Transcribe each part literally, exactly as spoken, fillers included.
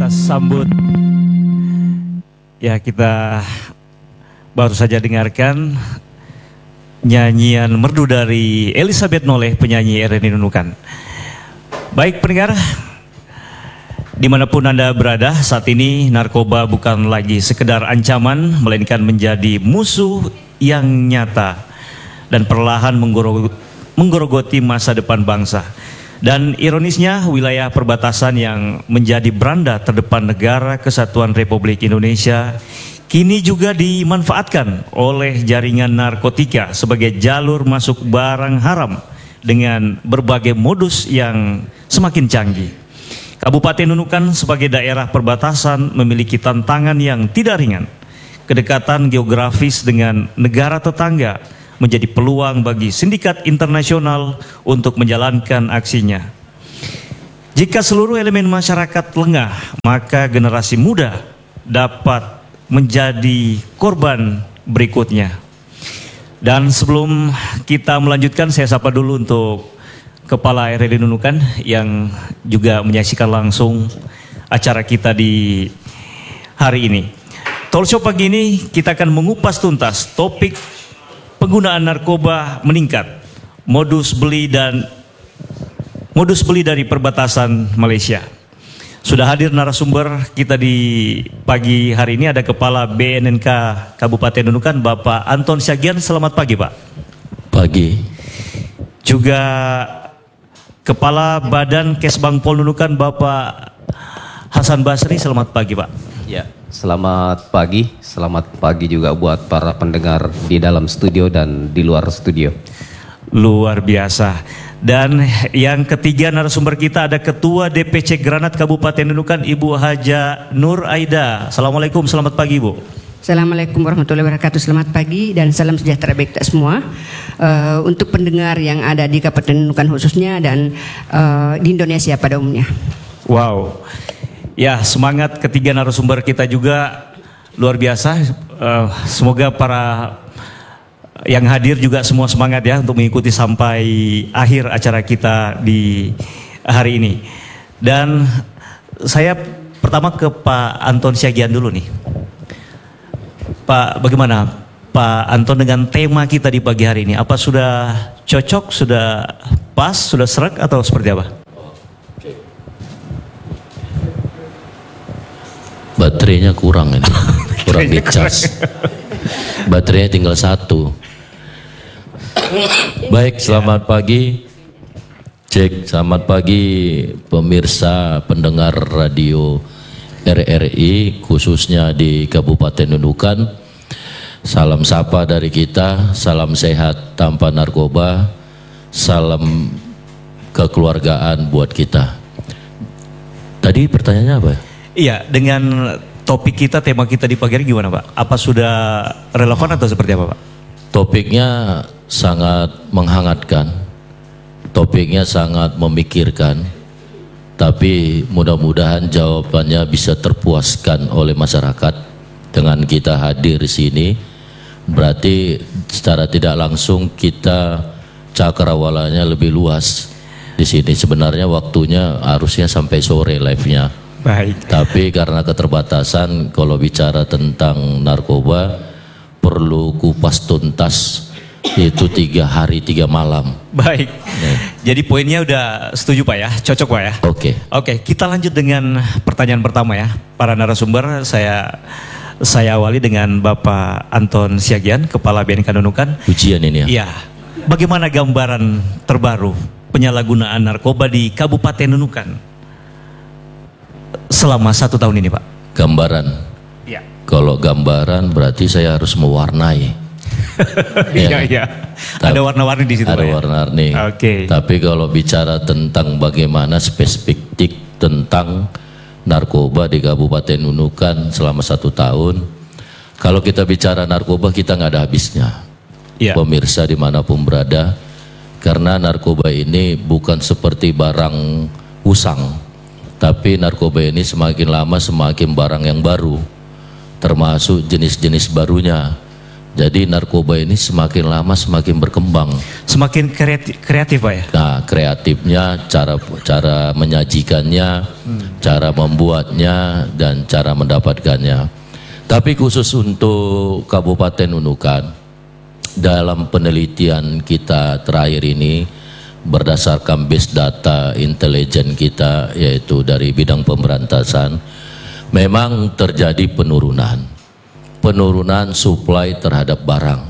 sambut. Ya, kita baru saja dengarkan nyanyian merdu dari Elizabeth Noleh, penyanyi R N I Nunukan. Baik pendengar, dimanapun Anda berada, saat ini narkoba bukan lagi sekedar ancaman, melainkan menjadi musuh yang nyata dan perlahan menggerogoti masa depan bangsa. Dan ironisnya, wilayah perbatasan yang menjadi beranda terdepan negara kesatuan Republik Indonesia kini juga dimanfaatkan oleh jaringan narkotika sebagai jalur masuk barang haram dengan berbagai modus yang semakin canggih. Kabupaten Nunukan sebagai daerah perbatasan memiliki tantangan yang tidak ringan. Kedekatan geografis dengan negara tetangga menjadi peluang bagi sindikat internasional untuk menjalankan aksinya. Jika seluruh elemen masyarakat lengah, maka generasi muda dapat menjadi korban berikutnya. Dan sebelum kita melanjutkan, saya sapa dulu untuk Kepala R N I Nunukan yang juga menyaksikan langsung acara kita di hari ini. Talk Show pagi ini kita akan mengupas tuntas topik penggunaan narkoba meningkat, modus beli dan modus beli dari perbatasan Malaysia. Sudah hadir narasumber kita di pagi hari ini, ada Kepala B N N K Kabupaten Nunukan, Bapak Anton Syagian. Selamat pagi, Pak. Pagi. Juga Kepala Badan Kesbang Pol Nunukan, Bapak Hasan Basri. Selamat pagi, Pak. Ya, selamat pagi. Selamat pagi juga buat para pendengar di dalam studio dan di luar studio. Luar biasa. Dan yang ketiga narasumber kita ada Ketua D P C Granat Kabupaten Nunukan, Ibu Haja Nur Aida. Assalamualaikum, selamat pagi, Bu. Assalamualaikum warahmatullahi wabarakatuh. Selamat pagi dan salam sejahtera bagi kita semua. Uh, untuk pendengar yang ada di Kabupaten Nunukan khususnya dan uh, di Indonesia pada umumnya. Wow. Ya, semangat ketiga narasumber kita juga luar biasa. Uh, semoga para yang hadir juga semua semangat ya untuk mengikuti sampai akhir acara kita di hari ini. Dan saya pertama ke Pak Anton Syagian dulu nih. Pak, bagaimana Pak Anton dengan tema kita di pagi hari ini? Apa sudah cocok, sudah pas, sudah serak atau seperti apa? Baterainya kurang ini, kurang dicas. Baterainya tinggal satu. Baik, selamat pagi. Cek, selamat pagi pemirsa pendengar radio R R I khususnya di Kabupaten Nunukan. Salam sapa dari kita, salam sehat tanpa narkoba, salam kekeluargaan buat kita. Tadi pertanyaannya apa? Iya, dengan topik kita, tema kita di pagi hari gimana, Pak? Apa sudah relevan atau seperti apa, Pak? Topiknya sangat menghangatkan, topiknya sangat memikirkan, tapi mudah-mudahan jawabannya bisa terpuaskan oleh masyarakat dengan kita hadir di sini. Berarti secara tidak langsung kita cakrawalanya lebih luas di sini. Sebenarnya waktunya harusnya sampai sore live-nya. Baik. Tapi karena keterbatasan, kalau bicara tentang narkoba perlu kupas tuntas, itu tiga hari tiga malam. Baik. Ya. Jadi poinnya udah setuju, Pak ya, cocok, Pak ya. Oke. Oke, kita lanjut dengan pertanyaan pertama ya. Para narasumber, saya saya awali dengan Bapak Anton Syagian, Kepala B N K Nunukan. Ujian ini ya. Iya. Bagaimana gambaran terbaru penyalahgunaan narkoba di Kabupaten Nunukan selama satu tahun ini, Pak? Gambaran. Iya. Kalau gambaran berarti saya harus mewarnai. Iya, iya. Ada warna-warni di situ, Ada Pak, ya? warna-warni. Oke. Tapi kalau bicara tentang bagaimana spesifik tentang narkoba di Kabupaten Nunukan selama satu tahun, kalau kita bicara narkoba kita nggak ada habisnya. Iya. Pemirsa dimanapun berada, karena narkoba ini bukan seperti barang usang, tapi narkoba ini semakin lama semakin barang yang baru, termasuk jenis-jenis barunya. Jadi narkoba ini semakin lama semakin berkembang. Semakin kreatif, kreatif Pak ya? Nah, kreatifnya, cara cara menyajikannya, hmm. cara membuatnya, dan cara mendapatkannya. Tapi khusus untuk Kabupaten Nunukan, dalam penelitian kita terakhir ini, berdasarkan base data intelijen kita, yaitu dari bidang pemberantasan, memang terjadi penurunan. Penurunan suplai terhadap barang,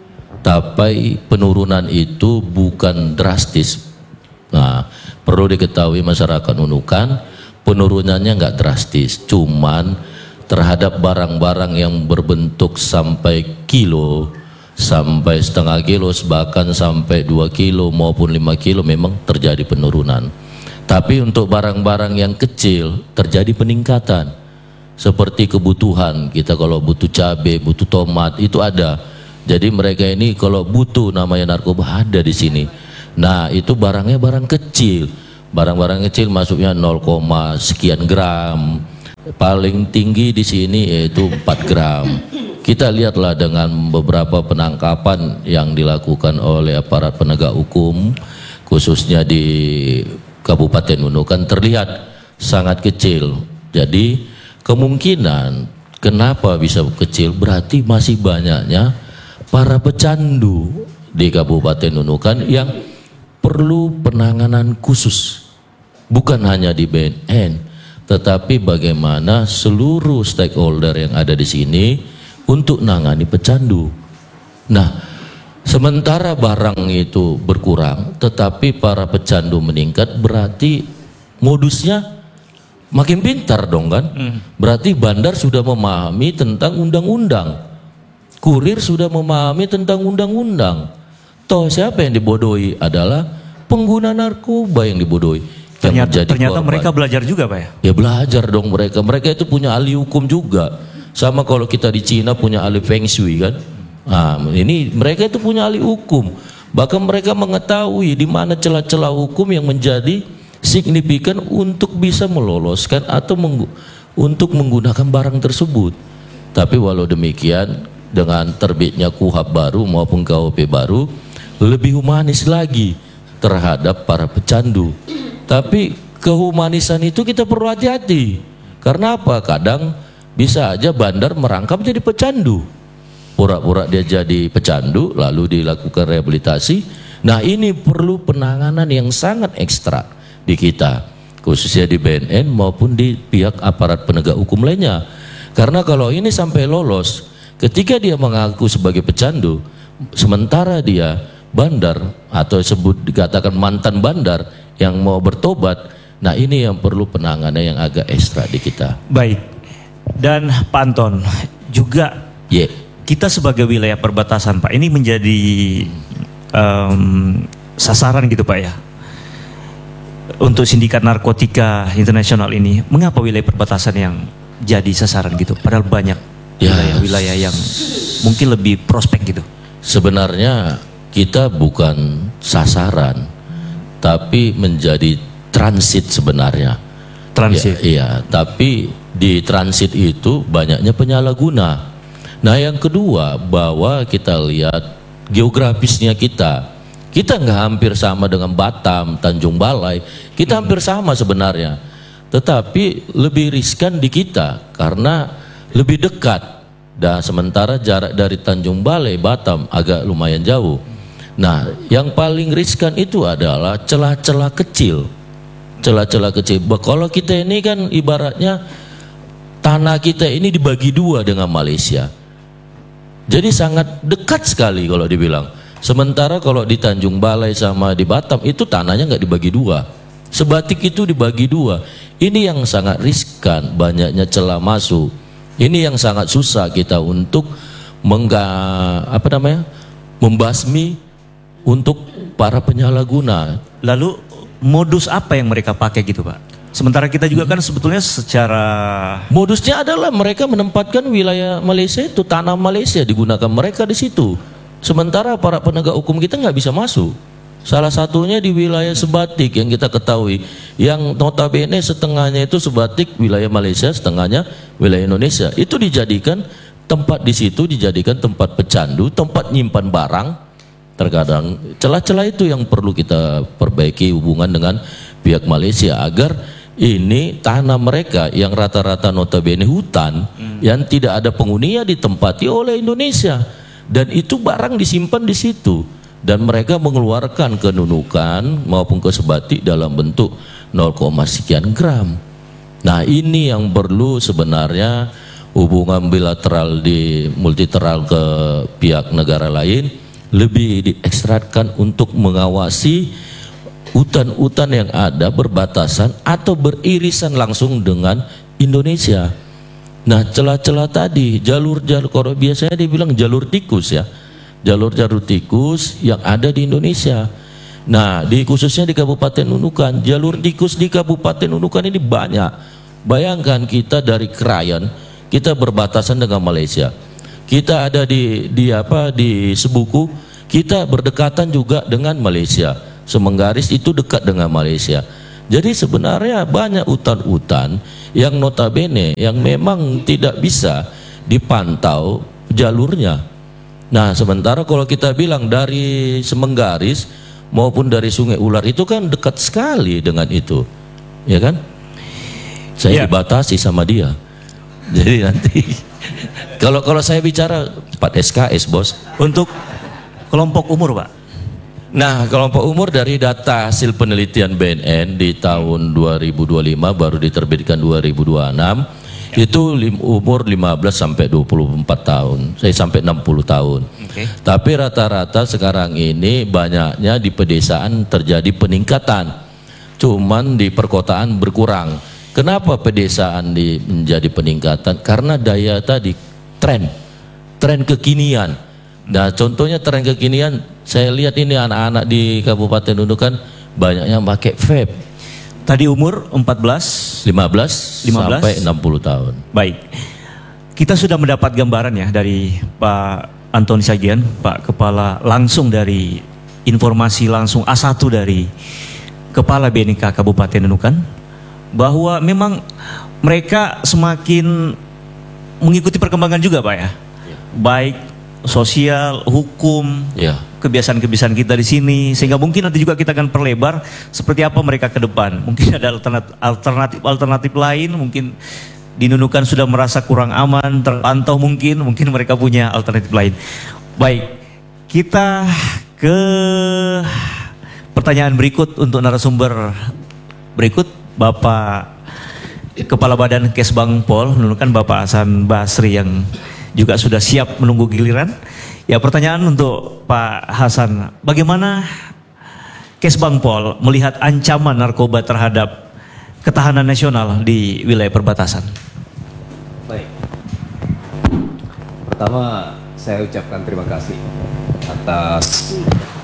tapi penurunan itu bukan drastis. Nah, perlu diketahui masyarakat Nunukan, penurunannya nggak drastis, cuman terhadap barang-barang yang berbentuk sampai kilo, sampai setengah kilo, bahkan sampai dua kilo maupun lima kilo memang terjadi penurunan. Tapi untuk barang-barang yang kecil terjadi peningkatan. Seperti kebutuhan kita, kalau butuh cabai, butuh tomat, itu ada. Jadi mereka ini kalau butuh namanya narkoba ada di sini. Nah, itu barangnya barang kecil. Barang-barang kecil masuknya nol, sekian gram. Paling tinggi di sini yaitu empat gram. Kita lihatlah dengan beberapa penangkapan yang dilakukan oleh aparat penegak hukum, khususnya di Kabupaten Nunukan, terlihat sangat kecil. Jadi kemungkinan kenapa bisa kecil berarti masih banyaknya para pecandu di Kabupaten Nunukan yang perlu penanganan khusus. Bukan hanya di B N N, tetapi bagaimana seluruh stakeholder yang ada di sini untuk nangani pecandu. Nah, sementara barang itu berkurang, tetapi para pecandu meningkat, berarti modusnya makin pintar dong kan? Hmm. Berarti bandar sudah memahami tentang undang-undang, kurir sudah memahami tentang undang-undang. Toh siapa yang dibodohi adalah pengguna narkoba yang dibodohi. Yang ternyata ternyata mereka belajar juga Pak ya? Ya belajar dong mereka. Mereka itu punya ahli hukum juga. Sama kalau kita di Cina punya ahli feng shui kan? Nah, ini mereka itu punya ahli hukum. Bahkan mereka mengetahui di mana celah-celah hukum yang menjadi signifikan untuk bisa meloloskan atau menggu untuk menggunakan barang tersebut. Tapi walau demikian, dengan terbitnya K U H A P baru maupun K U P baru, lebih humanis lagi terhadap para pecandu. Tapi kehumanisan itu kita perlu hati-hati. Karena apa? Kadang bisa aja bandar merangkap jadi pecandu. Pura-pura dia jadi pecandu lalu dilakukan rehabilitasi. Nah, ini perlu penanganan yang sangat ekstra di kita, khususnya di B N N maupun di pihak aparat penegak hukum lainnya. Karena kalau ini sampai lolos, ketika dia mengaku sebagai pecandu, sementara dia bandar atau sebut dikatakan mantan bandar yang mau bertobat, nah ini yang perlu penanganan yang agak ekstra di kita. Baik, dan Pak Anton juga, yeah. Kita sebagai wilayah perbatasan Pak, ini menjadi um, sasaran gitu Pak ya, untuk sindikat narkotika internasional ini. Mengapa wilayah perbatasan yang jadi sasaran gitu? Padahal banyak wilayah-wilayah ya, yang mungkin lebih prospek gitu. Sebenarnya kita bukan sasaran, tapi menjadi transit sebenarnya. Transit. Ya, iya, tapi di transit itu banyaknya penyalahguna. Nah, yang kedua, bahwa kita lihat geografisnya kita. Kita nggak hampir sama dengan Batam, Tanjung Balai. Kita hampir sama sebenarnya. Tetapi lebih riskan di kita karena lebih dekat. Dan sementara jarak dari Tanjung Balai, Batam agak lumayan jauh. Nah, yang paling riskan itu adalah celah-celah kecil. Celah-celah kecil. Kalau kita ini kan ibaratnya tanah kita ini dibagi dua dengan Malaysia. Jadi sangat dekat sekali kalau dibilang. Sementara kalau di Tanjung Balai sama di Batam itu tanahnya nggak dibagi dua. Sebatik itu dibagi dua. Ini yang sangat riskan, banyaknya celah masuk. Ini yang sangat susah kita untuk mengga, apa namanya, membasmi untuk para penyalahguna. Lalu modus apa yang mereka pakai gitu Pak? Sementara kita juga kan sebetulnya secara modusnya adalah mereka menempatkan wilayah Malaysia itu, tanah Malaysia digunakan mereka di situ. Sementara para penegak hukum kita nggak bisa masuk. Salah satunya di wilayah Sebatik yang kita ketahui, yang notabene setengahnya itu Sebatik wilayah Malaysia, setengahnya wilayah Indonesia. Itu dijadikan tempat di situ dijadikan tempat pecandu, tempat nyimpan barang. Terkadang celah-celah itu yang perlu kita perbaiki hubungan dengan pihak Malaysia agar ini tanah mereka yang rata-rata notabene hutan hmm. yang tidak ada penghuninya ditempati oleh Indonesia, dan itu barang disimpan di situ dan mereka mengeluarkan kenunukan maupun kesebati dalam bentuk nol, sekian gram. Nah, ini yang perlu sebenarnya hubungan bilateral di multilateral ke pihak negara lain lebih diekstrakkan untuk mengawasi hutan-hutan yang ada berbatasan atau beririsan langsung dengan Indonesia. Nah, celah-celah tadi, jalur-jalur, kalau biasanya dibilang jalur tikus ya, jalur-jalur tikus yang ada di Indonesia. Nah, di khususnya di Kabupaten Nunukan, jalur tikus di Kabupaten Nunukan ini banyak. Bayangkan kita dari Krayan, kita berbatasan dengan Malaysia. Kita ada di di apa di Sebuku, kita berdekatan juga dengan Malaysia. Semenggaris itu dekat dengan Malaysia. Jadi sebenarnya banyak hutan-hutan yang notabene yang memang tidak bisa dipantau jalurnya. Nah, sementara kalau kita bilang dari Semenggaris maupun dari Sungai Ular itu kan dekat sekali dengan itu, ya kan? Saya ya. dibatasi sama dia. Jadi nanti kalau kalau saya bicara empat S K S, bos. Untuk kelompok umur, Pak. Nah, kelompok umur dari data hasil penelitian B N N di tahun dua ribu dua puluh lima baru diterbitkan dua ribu dua puluh enam ya. Itu lim, umur lima belas sampai dua puluh empat tahun, saya sampai enam puluh tahun. Okay. Tapi rata-rata sekarang ini banyaknya di pedesaan terjadi peningkatan, cuman di perkotaan berkurang. Kenapa pedesaan di, menjadi peningkatan? Karena daya tadi, tren, tren kekinian. Nah, contohnya tren kekinian, saya lihat ini anak-anak di Kabupaten Nunukan banyak yang pakai vape. Tadi umur empat belas, lima belas, lima belas sampai enam puluh tahun. Baik, kita sudah mendapat gambaran ya dari Pak Antoni Sagian, Pak Kepala langsung dari informasi langsung A satu dari Kepala B N K Kabupaten Nunukan, bahwa memang mereka semakin mengikuti perkembangan juga, Pak ya, ya. Baik sosial, hukum, ya. kebiasaan-kebiasaan kita di sini, sehingga mungkin nanti juga kita akan perlebar seperti apa mereka ke depan. Mungkin ada alternatif-alternatif lain, mungkin di Nunukan sudah merasa kurang aman, terpantau mungkin, mungkin mereka punya alternatif lain. Baik, kita ke pertanyaan berikut untuk narasumber berikut, Bapak Kepala Badan Kesbang Pol Nunukan, Bapak Hasan Basri yang juga sudah siap menunggu giliran. Ya, pertanyaan untuk Pak Hasan, bagaimana Kesbang Pol melihat ancaman narkoba terhadap ketahanan nasional di wilayah perbatasan? Baik, pertama saya ucapkan terima kasih atas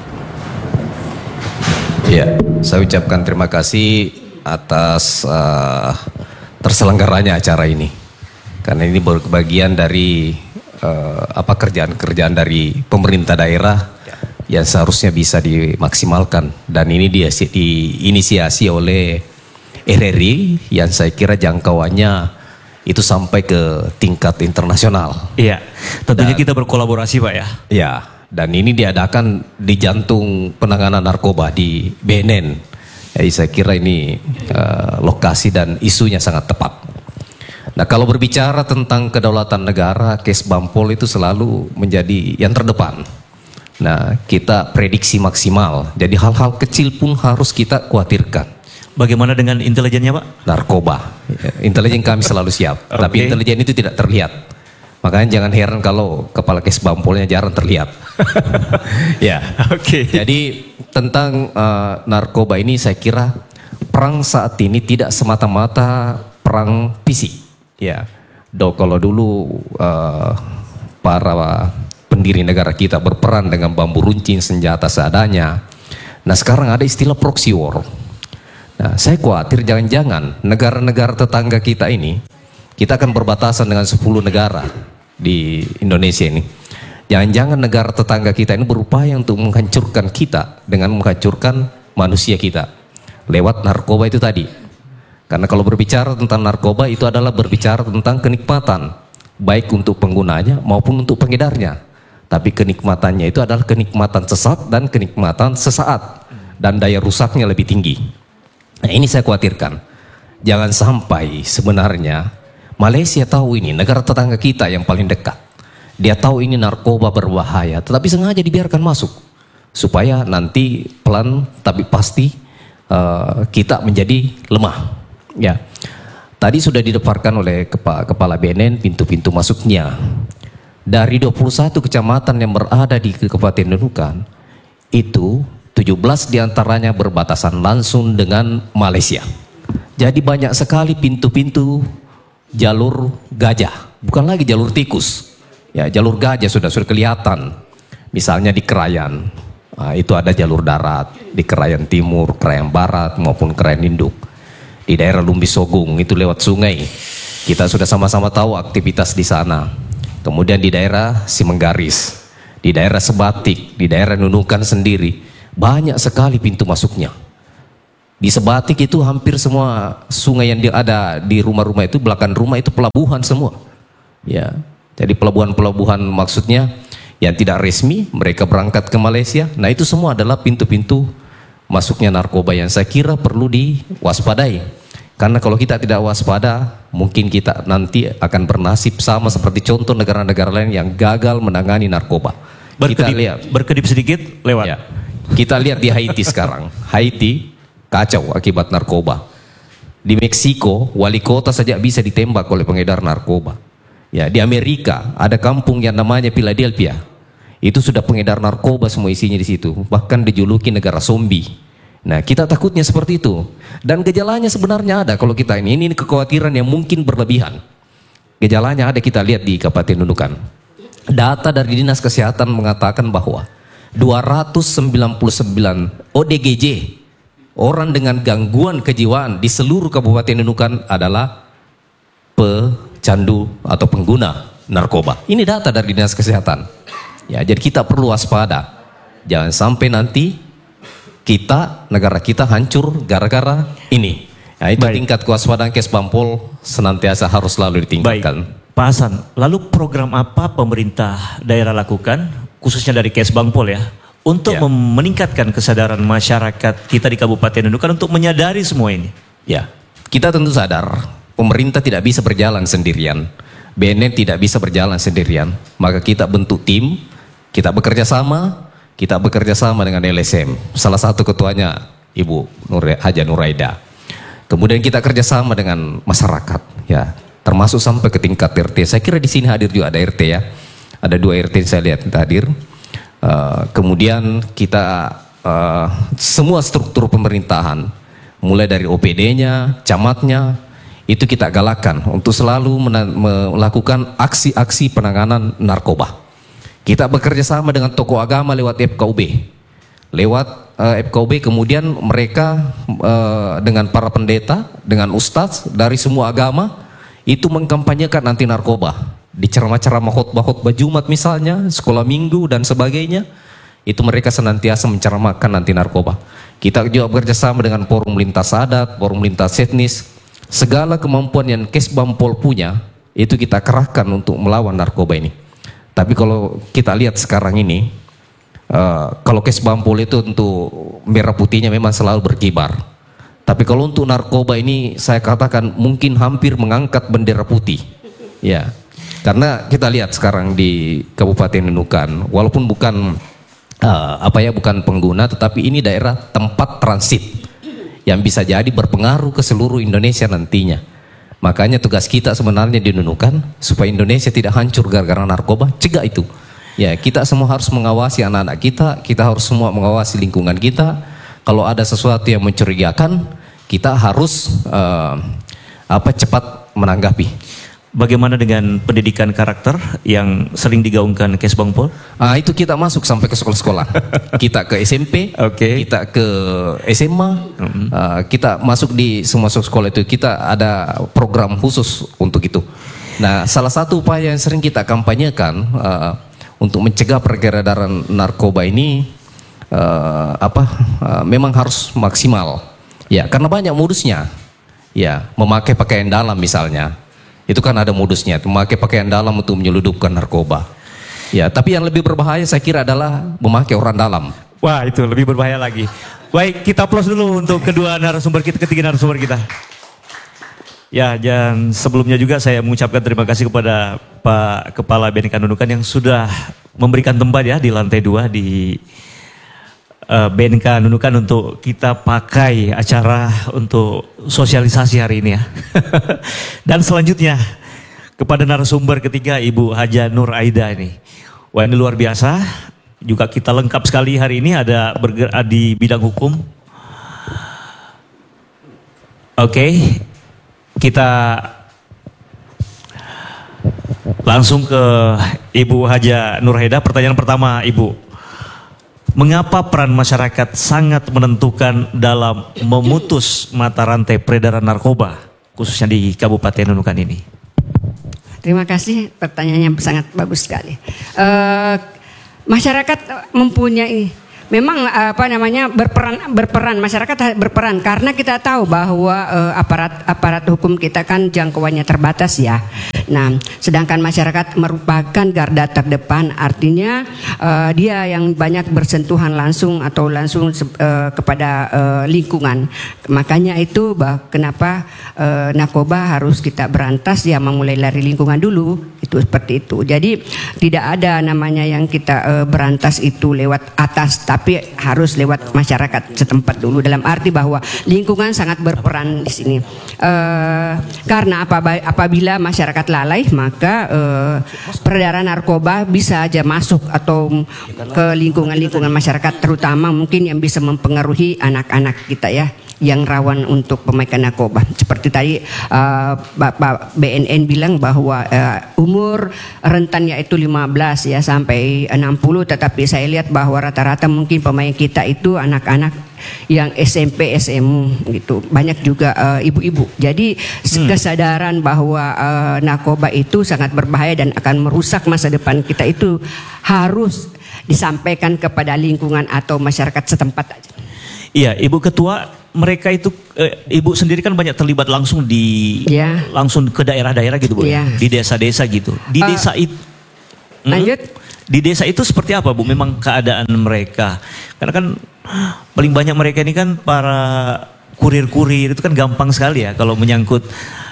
ya, saya ucapkan terima kasih atas uh, terselenggaranya acara ini. Karena ini bagian dari uh, apa kerjaan-kerjaan dari pemerintah daerah yang seharusnya bisa dimaksimalkan, dan ini dia diinisiasi oleh R R I yang saya kira jangkauannya itu sampai ke tingkat internasional. Iya, tentunya dan, kita berkolaborasi, Pak ya. Ya, dan ini diadakan di jantung penanganan narkoba di B N N. Jadi saya kira ini uh, lokasi dan isunya sangat tepat. Nah, kalau berbicara tentang kedaulatan negara, Kesbang Pol itu selalu menjadi yang terdepan. Nah, kita prediksi maksimal. Jadi hal-hal kecil pun harus kita khawatirkan. Bagaimana dengan intelijennya, Pak? Narkoba. Intelijen kami selalu siap. Okay. Tapi intelijen itu tidak terlihat. Makanya jangan heran kalau kepala Kesbang Polnya jarang terlihat. Ya. Oke. Okay. Jadi tentang uh, narkoba ini saya kira perang saat ini tidak semata-mata perang fisik. Ya, do kalau dulu uh, para pendiri negara kita berperan dengan bambu runcing, senjata seadanya. Nah, sekarang ada istilah proxy war. Nah, saya khawatir jangan-jangan negara-negara tetangga kita ini, kita akan berbatasan dengan sepuluh negara di Indonesia ini. Jangan-jangan negara tetangga kita ini berupaya untuk menghancurkan kita dengan menghancurkan manusia kita lewat narkoba itu tadi. Karena kalau berbicara tentang narkoba itu adalah berbicara tentang kenikmatan. baik untuk penggunanya maupun untuk pengedarnya. Tapi kenikmatannya itu adalah kenikmatan sesat dan kenikmatan sesaat, dan daya rusaknya lebih tinggi. Nah, ini saya khawatirkan. Jangan sampai sebenarnya Malaysia tahu ini, negara tetangga kita yang paling dekat. Dia tahu ini narkoba berbahaya, tetapi sengaja dibiarkan masuk. Supaya nanti pelan tapi pasti uh, kita menjadi lemah. Ya, tadi sudah dideparkan oleh Kepala, Kepala B N N pintu-pintu masuknya. Dari dua puluh satu kecamatan yang berada di Kabupaten Nunukan, itu tujuh belas diantaranya berbatasan langsung dengan Malaysia. Jadi banyak sekali pintu-pintu jalur gajah, bukan lagi jalur tikus. Ya, jalur gajah sudah sudah kelihatan. Misalnya di Krayan, nah, itu ada jalur darat, di Krayan Timur, Krayan Barat maupun Krayan Induk. Di daerah Lumbi Sogung itu lewat sungai. Kita sudah sama-sama tahu aktivitas di sana. Kemudian di daerah Simenggaris, di daerah Sebatik, di daerah Nunukan sendiri, banyak sekali pintu masuknya. Di Sebatik itu hampir semua sungai yang ada di rumah-rumah itu, belakang rumah itu pelabuhan semua. Ya, jadi pelabuhan-pelabuhan maksudnya yang tidak resmi, mereka berangkat ke Malaysia. Nah, itu semua adalah pintu-pintu masuknya narkoba yang saya kira perlu diwaspadai. Karena kalau kita tidak waspada, mungkin kita nanti akan bernasib sama seperti contoh negara-negara lain yang gagal menangani narkoba. Berkedip, kita lihat, berkedip sedikit lewat. Ya, kita lihat di Haiti sekarang. Haiti kacau akibat narkoba. Di Meksiko, wali kota saja bisa ditembak oleh pengedar narkoba. Ya, di Amerika ada kampung yang namanya Philadelphia. Itu sudah pengedar narkoba semua isinya di situ. Bahkan dijuluki negara zombie. Nah, kita takutnya seperti itu. Dan gejalanya sebenarnya ada kalau kita ini. Ini kekhawatiran yang mungkin berlebihan. Gejalanya ada, kita lihat di Kabupaten Nunukan. Data dari Dinas Kesehatan mengatakan bahwa dua ratus sembilan puluh sembilan O D G J, orang dengan gangguan kejiwaan di seluruh Kabupaten Nunukan adalah pecandu atau pengguna narkoba. Ini data dari Dinas Kesehatan. Ya, jadi kita perlu waspada. Jangan sampai nanti kita, negara kita hancur gara-gara ini. Nah, itu Baik. tingkat kewaspadaan Kesbangpol senantiasa harus selalu ditingkatkan. Baik. Pak Hasan, lalu program apa pemerintah daerah lakukan, khususnya dari Kesbangpol ya, untuk ya. meningkatkan kesadaran masyarakat kita di Kabupaten Nunukan untuk menyadari semua ini? Ya, kita tentu sadar pemerintah tidak bisa berjalan sendirian, B N N tidak bisa berjalan sendirian, maka kita bentuk tim, kita bekerja sama. Kita bekerja sama dengan L S M, salah satu ketuanya Ibu Nur, Haja Nuraida. Kemudian kita kerjasama dengan masyarakat, ya, termasuk sampai ke tingkat R T. Saya kira di sini hadir juga ada R T ya, ada dua R T yang saya lihat hadir. Uh, kemudian kita uh, semua struktur pemerintahan, mulai dari O P D-nya, camatnya, itu kita galakkan untuk selalu melakukan aksi-aksi penanganan narkoba. Kita bekerja sama dengan tokoh agama lewat F K U B. Lewat uh, F K U B kemudian mereka uh, dengan para pendeta, dengan ustadz dari semua agama itu mengkampanyekan anti narkoba. Di ceramah-ceramah khotbah-khotbah Jumat misalnya, sekolah minggu dan sebagainya, itu mereka senantiasa menceramahkan anti narkoba. Kita juga bekerja sama dengan forum lintas adat, forum lintas etnis. Segala kemampuan yang Kesbangpol punya, itu kita kerahkan untuk melawan narkoba ini. Tapi kalau kita lihat sekarang ini, uh, kalau Kesbangpol itu untuk merah putihnya memang selalu berkibar. Tapi kalau untuk narkoba ini saya katakan mungkin hampir mengangkat bendera putih. Ya, karena kita lihat sekarang di Kabupaten Nunukan, walaupun bukan uh, apa ya, bukan pengguna, tetapi ini daerah tempat transit yang bisa jadi berpengaruh ke seluruh Indonesia nantinya. Makanya tugas kita sebenarnya di Nunukan supaya Indonesia tidak hancur gara-gara narkoba, cegah itu. Ya, kita semua harus mengawasi anak-anak kita, kita harus semua mengawasi lingkungan kita. Kalau ada sesuatu yang mencurigakan, kita harus uh, apa cepat menanggapi. Bagaimana dengan pendidikan karakter yang sering digaungkan Kesbangpol? Ah, itu kita masuk sampai ke sekolah-sekolah. Kita ke S M P, okay. Kita ke S M A, mm-hmm. uh, kita masuk di semua sekolah itu. Kita ada program khusus untuk itu. Nah, salah satu upaya yang sering kita kampanyekan uh, untuk mencegah peredaran narkoba ini uh, apa? Uh, memang harus maksimal. Ya, karena banyak modusnya. Ya, memakai pakaian dalam misalnya. Itu kan ada modusnya, memakai pakaian dalam untuk menyeludupkan narkoba. Ya, tapi yang lebih berbahaya saya kira adalah memakai orang dalam. Wah, itu lebih berbahaya lagi. Baik, kita aplaus dulu untuk kedua narasumber kita, ketiga narasumber kita. Ya, dan sebelumnya juga saya mengucapkan terima kasih kepada Pak Kepala B N K Nunukan yang sudah memberikan tempat ya di lantai dua di uh, B N K Nunukan untuk kita pakai acara untuk sosialisasi hari ini ya. Dan selanjutnya kepada narasumber ketiga Ibu Haja Nur Aida ini. Wah, ini luar biasa. Juga kita lengkap sekali hari ini, ada bergerak di bidang hukum. Oke, okay. Kita langsung ke Ibu Haja Nur Aida. Pertanyaan pertama, Ibu. Mengapa peran masyarakat sangat menentukan dalam memutus mata rantai peredaran narkoba, khususnya di Kabupaten Nunukan ini? Terima kasih, pertanyaannya sangat bagus sekali. Uh, masyarakat mempunyai, memang apa namanya berperan berperan masyarakat berperan karena kita tahu bahwa uh, aparat aparat hukum kita kan jangkauannya terbatas ya. Nah, sedangkan masyarakat merupakan garda terdepan, artinya uh, dia yang banyak bersentuhan langsung atau langsung uh, kepada uh, lingkungan. Makanya itu bah, kenapa uh, narkoba harus kita berantas ya, memulai dari lingkungan dulu, itu seperti itu. Jadi tidak ada namanya yang kita uh, berantas itu lewat atas, tapi harus lewat masyarakat setempat dulu, dalam arti bahwa lingkungan sangat berperan di sini. Uh, karena apa, apabila masyarakat lalai, maka uh, peredaran narkoba bisa aja masuk atau ke lingkungan-lingkungan masyarakat, terutama mungkin yang bisa mempengaruhi anak-anak kita ya, yang rawan untuk pemakaian narkoba. Seperti tadi uh, Bapak B N N bilang bahwa uh, umur rentannya itu lima belas ya sampai enam puluh, tetapi saya lihat bahwa rata-rata mungkin pemain kita itu anak-anak yang S M P, S M U gitu. Banyak juga uh, ibu-ibu. Jadi hmm. kesadaran bahwa uh, narkoba itu sangat berbahaya dan akan merusak masa depan kita itu harus disampaikan kepada lingkungan atau masyarakat setempat aja. Iya, Ibu Ketua, mereka itu eh, Ibu sendiri kan banyak terlibat langsung di ya. langsung ke daerah-daerah gitu Bu, ya. Di desa-desa gitu. Di uh, desa itu lanjut. Hmm, di desa itu seperti apa Bu? Memang keadaan mereka, karena kan paling banyak mereka ini kan para kurir-kurir, itu kan gampang sekali ya kalau menyangkut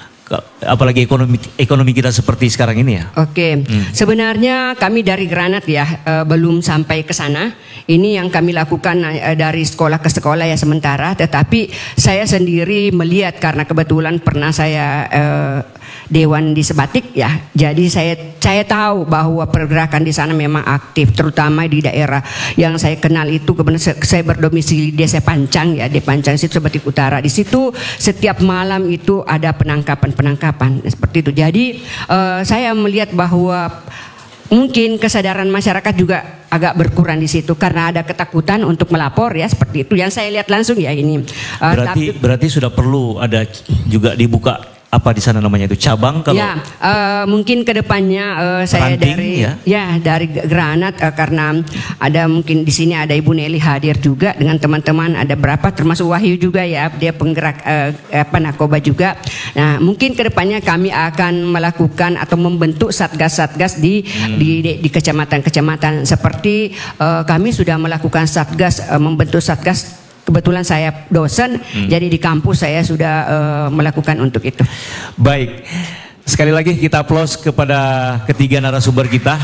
apalagi ekonomi ekonomi kita seperti sekarang ini ya. Oke, hmm. sebenarnya kami dari Granat ya uh, belum sampai ke sana. Ini yang kami lakukan uh, dari sekolah ke sekolah ya sementara. Tetapi saya sendiri melihat karena kebetulan pernah saya uh, dewan di Sebatik ya. Jadi saya saya tahu bahwa pergerakan di sana memang aktif, terutama di daerah yang saya kenal itu. Kebetulan saya berdomisili di Desa Pancang ya, di Pancang situ Sebatik Utara. Di situ setiap malam itu ada penangkapan penangkapan seperti itu. Jadi uh, saya melihat bahwa mungkin kesadaran masyarakat juga agak berkurang di situ karena ada ketakutan untuk melapor ya, seperti itu yang saya lihat langsung ya ini. Uh, berarti tapi, berarti sudah perlu ada juga dibuka apa di sana namanya itu cabang kalau ya uh, mungkin kedepannya uh, saya ranting, dari ya? ya dari Granat uh, karena ada mungkin di sini ada Ibu Nelly hadir juga dengan teman-teman, ada berapa termasuk Wahyu juga ya, dia penggerak uh, apa narkoba juga. Nah mungkin kedepannya kami akan melakukan atau membentuk satgas-satgas di, hmm. di di di kecamatan-kecamatan seperti uh, kami sudah melakukan satgas uh, membentuk satgas. Kebetulan saya dosen, hmm. jadi di kampus saya sudah uh, melakukan untuk itu. Baik, sekali lagi kita aplaus kepada ketiga narasumber kita.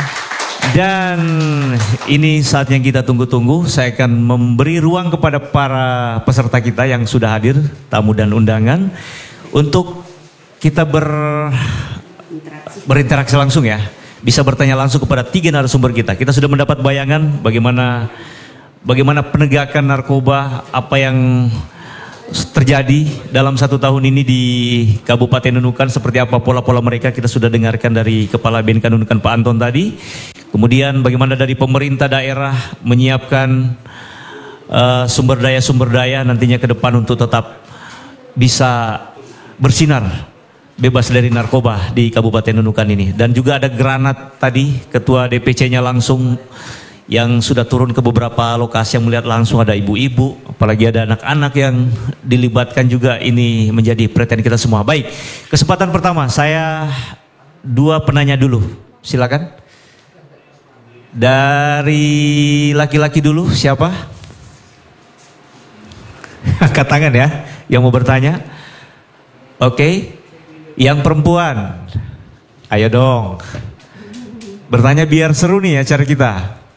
Dan ini saat yang kita tunggu-tunggu. Saya akan memberi ruang kepada para peserta kita yang sudah hadir, tamu dan undangan, untuk kita ber, berinteraksi langsung ya. Bisa bertanya langsung kepada tiga narasumber kita. Kita sudah mendapat bayangan bagaimana Bagaimana penegakan narkoba, apa yang terjadi dalam satu tahun ini di Kabupaten Nunukan, seperti apa pola-pola mereka kita sudah dengarkan dari Kepala B N K Nunukan Pak Anton tadi. Kemudian bagaimana dari pemerintah daerah menyiapkan uh, sumber daya-sumber daya nantinya ke depan untuk tetap bisa bersinar bebas dari narkoba di Kabupaten Nunukan ini. Dan juga ada Granat tadi, Ketua D P C-nya langsung yang sudah turun ke beberapa lokasi yang melihat langsung ada ibu-ibu, apalagi ada anak-anak yang dilibatkan juga, ini menjadi perhatian kita semua. Baik, kesempatan pertama saya dua penanya dulu, silakan. Dari laki-laki dulu, siapa? Angkat tangan ya, yang mau bertanya. Oke, yang perempuan, ayo dong. Bertanya biar seru nih acara kita.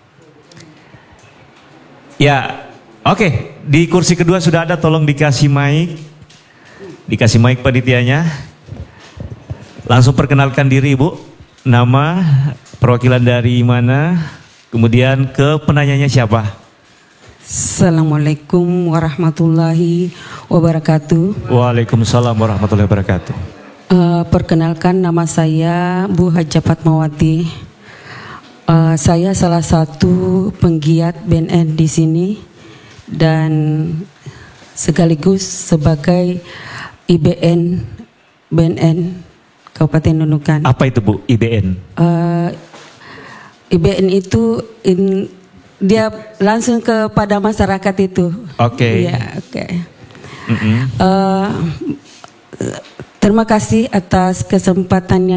Ya, oke. Okay. Di kursi kedua sudah ada, tolong dikasih mic. Dikasih mic panitianya. Langsung perkenalkan diri, Ibu. Nama, perwakilan dari mana, kemudian ke penanyanya siapa? Assalamualaikum warahmatullahi wabarakatuh. Waalaikumsalam warahmatullahi wabarakatuh. Uh, perkenalkan, nama saya Bu Haja Fatmawati. Uh, saya salah satu penggiat B N N di sini dan sekaligus sebagai I B N B N N Kabupaten Nunukan. Apa itu Bu I B N? Uh, I B N itu in, dia langsung kepada masyarakat itu. Oke. Okay. Ya, oke. Okay. Mm-hmm. uh, terima kasih atas kesempatannya.